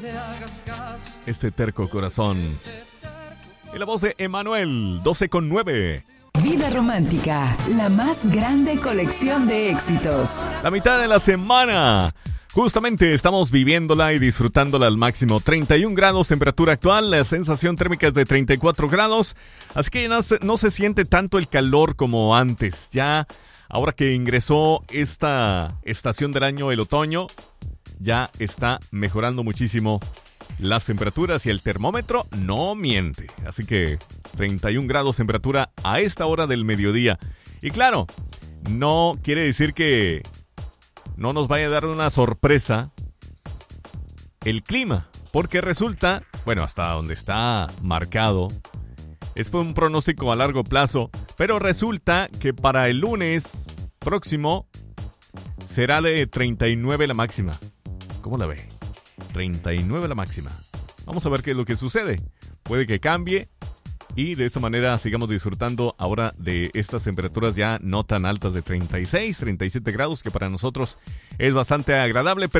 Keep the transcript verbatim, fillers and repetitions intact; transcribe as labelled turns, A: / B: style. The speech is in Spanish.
A: Este terco corazón. Y la voz de Emanuel, doce con nueve.
B: Vida Romántica, la más grande colección de éxitos.
A: La mitad de la semana. Justamente estamos viviéndola y disfrutándola al máximo. treinta y un grados temperatura actual, la sensación térmica es de treinta y cuatro grados. Así que no se, no se siente tanto el calor como antes. Ya, ahora que ingresó esta estación del año, el otoño, ya está mejorando muchísimo las temperaturas y el termómetro no miente. Así que treinta y un grados temperatura a esta hora del mediodía. Y claro, no quiere decir que no nos vaya a dar una sorpresa el clima, porque resulta, bueno, hasta donde está marcado, es un pronóstico a largo plazo, pero resulta que para el lunes próximo será de treinta y nueve la máxima. ¿Cómo la ve? treinta y nueve la máxima. Vamos a ver qué es lo que sucede. Puede que cambie y de esa manera sigamos disfrutando ahora de estas temperaturas ya no tan altas de treinta y seis, treinta y siete grados, que para nosotros es bastante agradable.